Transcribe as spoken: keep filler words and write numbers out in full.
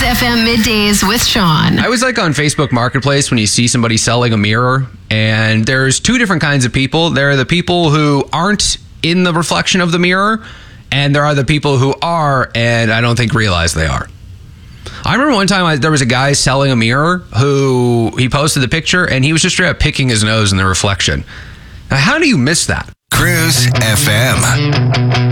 Cruise F M Middays with Sean. I was like on Facebook Marketplace when you see somebody selling a mirror, and there's two different kinds of people. There are the people who aren't in the reflection of the mirror, and there are the people who are, and I don't think realize they are. I remember one time I, there was a guy selling a mirror who he posted the picture, and he was just straight up picking his nose in the reflection. Now, how do you miss that? Cruise F M.